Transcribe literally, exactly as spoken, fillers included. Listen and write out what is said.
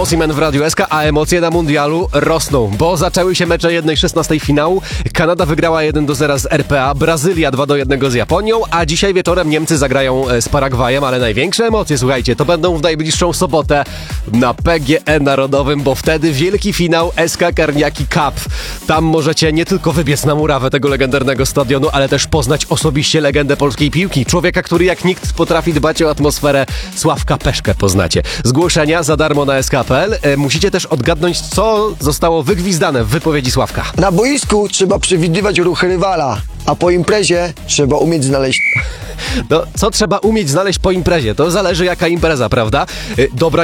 Osimhen w Radiu S K, a emocje na mundialu rosną, bo zaczęły się mecze jednej szesnastej finału. Kanada wygrała jeden do zera z R P A, Brazylia dwa do jednego z Japonią, a dzisiaj wieczorem Niemcy zagrają z Paragwajem, ale największe emocje, słuchajcie, to będą w najbliższą sobotę na P G E Narodowym, bo wtedy wielki finał S K Karniaki Cup. Tam możecie nie tylko wybiec na murawę tego legendarnego stadionu, ale też poznać osobiście legendę polskiej piłki. Człowieka, który jak nikt potrafi dbać o atmosferę. Sławka Peszkę poznacie. Zgłoszenia za darmo na S K kropka P L. E, musicie też odgadnąć, co zostało wygwizdane w wypowiedzi Sławka. Na boisku trzeba przewidywać ruchy rywala, a po imprezie trzeba umieć znaleźć... No, co trzeba umieć znaleźć po imprezie? To zależy jaka impreza, prawda? E, dobra